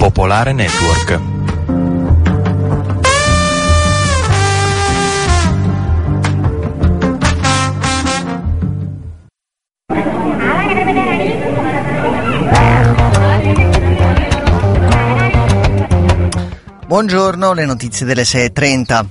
Popolare Network. Buongiorno, le notizie delle 6:30.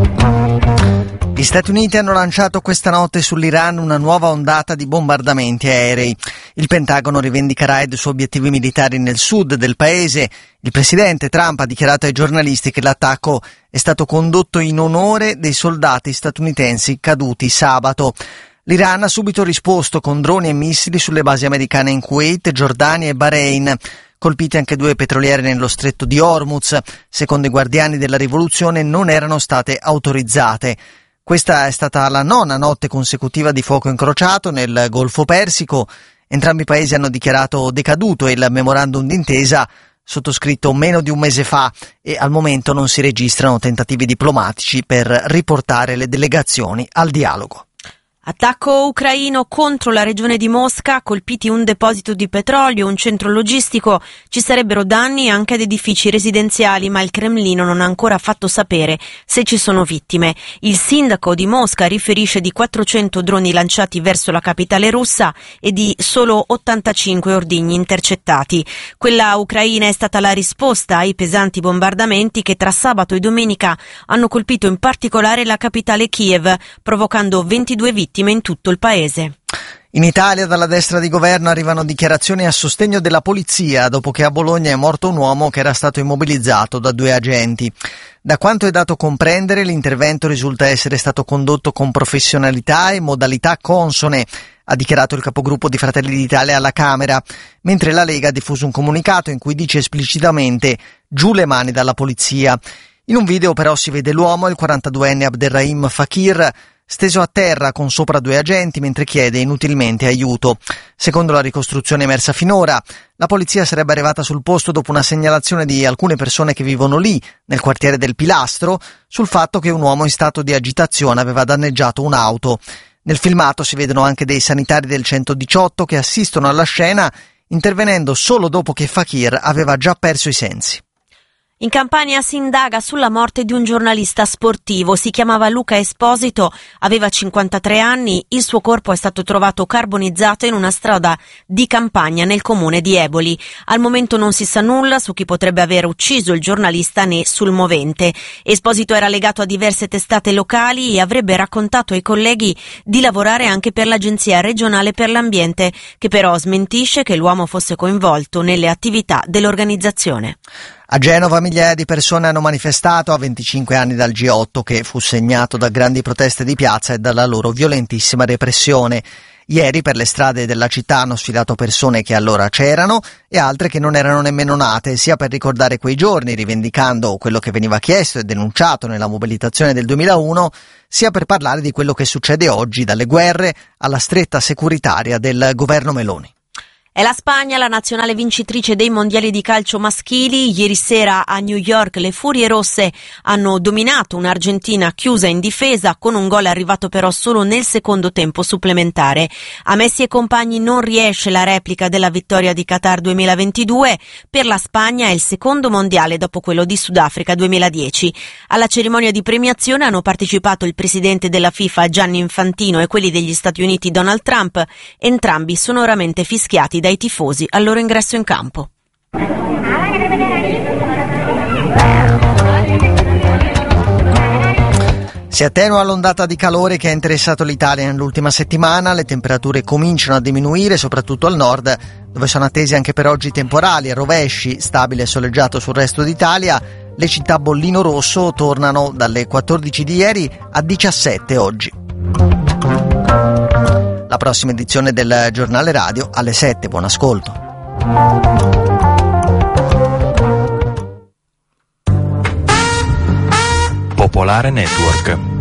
Gli Stati Uniti hanno lanciato questa notte sull'Iran una nuova ondata di bombardamenti aerei. Il Pentagono rivendica raid su obiettivi militari nel sud del paese. Il presidente Trump ha dichiarato ai giornalisti che l'attacco è stato condotto in onore dei soldati statunitensi caduti sabato. L'Iran ha subito risposto con droni e missili sulle basi americane in Kuwait, Giordania e Bahrain. Colpite anche 2 petroliere nello stretto di Hormuz. Secondo i guardiani della rivoluzione non erano state autorizzate. Questa è stata la 9ª notte consecutiva di fuoco incrociato nel Golfo Persico. Entrambi i paesi hanno dichiarato decaduto il memorandum d'intesa sottoscritto meno di un mese fa e al momento non si registrano tentativi diplomatici per riportare le delegazioni al dialogo. Attacco ucraino contro la regione di Mosca, colpiti un deposito di petrolio, un centro logistico, ci sarebbero danni anche ad edifici residenziali, ma il Cremlino non ha ancora fatto sapere se ci sono vittime. Il sindaco di Mosca riferisce di 400 droni lanciati verso la capitale russa e di solo 85 ordigni intercettati. Quella ucraina è stata la risposta ai pesanti bombardamenti che tra sabato e domenica hanno colpito in particolare la capitale Kiev, provocando 22 vittime in tutto il paese. In Italia dalla destra di governo arrivano dichiarazioni a sostegno della polizia dopo che a Bologna è morto un uomo che era stato immobilizzato da 2 agenti. Da quanto è dato comprendere, l'intervento risulta essere stato condotto con professionalità e modalità consone, ha dichiarato il capogruppo di Fratelli d'Italia alla Camera, mentre la Lega ha diffuso un comunicato in cui dice esplicitamente giù le mani dalla polizia. In un video però si vede l'uomo, il 42enne Abderrahim Fakir, steso a terra con sopra 2 agenti mentre chiede inutilmente aiuto. Secondo la ricostruzione emersa finora, la polizia sarebbe arrivata sul posto dopo una segnalazione di alcune persone che vivono lì, nel quartiere del Pilastro, sul fatto che un uomo in stato di agitazione aveva danneggiato un'auto. Nel filmato si vedono anche dei sanitari del 118 che assistono alla scena, intervenendo solo dopo che Fakir aveva già perso i sensi. In Campania si indaga sulla morte di un giornalista sportivo, si chiamava Luca Esposito, aveva 53 anni, il suo corpo è stato trovato carbonizzato in una strada di campagna nel comune di Eboli. Al momento non si sa nulla su chi potrebbe aver ucciso il giornalista né sul movente. Esposito era legato a diverse testate locali e avrebbe raccontato ai colleghi di lavorare anche per l'Agenzia regionale per l'ambiente, che però smentisce che l'uomo fosse coinvolto nelle attività dell'organizzazione. A Genova migliaia di persone hanno manifestato a 25 anni dal G8 che fu segnato da grandi proteste di piazza e dalla loro violentissima repressione. Ieri per le strade della città hanno sfilato persone che allora c'erano e altre che non erano nemmeno nate, sia per ricordare quei giorni rivendicando quello che veniva chiesto e denunciato nella mobilitazione del 2001, sia per parlare di quello che succede oggi, dalle guerre alla stretta securitaria del governo Meloni. È la Spagna la nazionale vincitrice dei mondiali di calcio maschili. Ieri sera a New York le Furie Rosse hanno dominato un'Argentina chiusa in difesa, con un gol arrivato però solo nel secondo tempo supplementare. A Messi e compagni non riesce la replica della vittoria di Qatar 2022. Per la Spagna è il secondo mondiale dopo quello di Sudafrica 2010. Alla cerimonia di premiazione hanno partecipato il presidente della FIFA Gianni Infantino e quelli degli Stati Uniti Donald Trump, entrambi sonoramente fischiati dai tifosi al loro ingresso in campo. Si attenua l'ondata di calore che ha interessato l'Italia nell'ultima settimana, le temperature cominciano a diminuire soprattutto al nord, dove sono attesi anche per oggi temporali e rovesci, stabile e soleggiato sul resto d'Italia. Le città a bollino rosso tornano dalle 14 di ieri a 17 oggi. La prossima edizione del giornale radio alle 7. Buon ascolto. Popolare Network.